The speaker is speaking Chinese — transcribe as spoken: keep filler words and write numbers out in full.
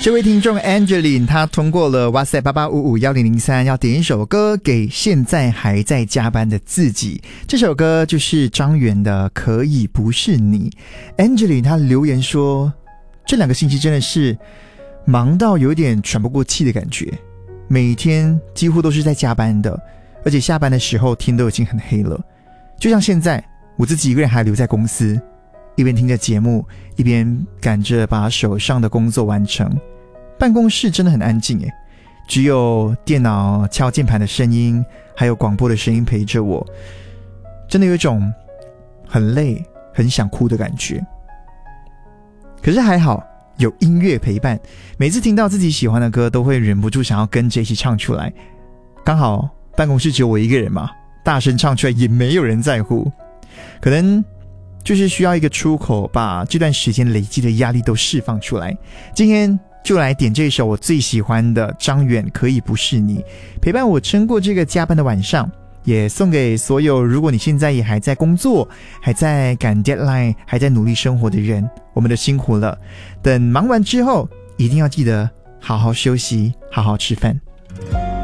这位听众 Angeline 她通过了哇塞八八五五一零零三，要点一首歌给现在还在加班的自己。这首歌就是张远的《可以不是你》。Angeline 她留言说，这两个星期真的是忙到有点喘不过气的感觉，每天几乎都是在加班的，而且下班的时候天都已经很黑了。就像现在我自己一个人还留在公司，一边听着节目，一边赶着把手上的工作完成。办公室真的很安静耶，只有电脑敲键盘的声音，还有广播的声音陪着我，真的有一种很累很想哭的感觉。可是还好有音乐陪伴，每次听到自己喜欢的歌都会忍不住想要跟着一起唱出来。刚好办公室只有我一个人嘛，大声唱出来也没有人在乎，可能就是需要一个出口，把这段时间累积的压力都释放出来。今天就来点这首我最喜欢的张远《可以不是你》，陪伴我撑过这个加班的晚上，也送给所有如果你现在也还在工作，还在赶 deadline， 还在努力生活的人，我们都辛苦了。等忙完之后一定要记得好好休息，好好吃饭。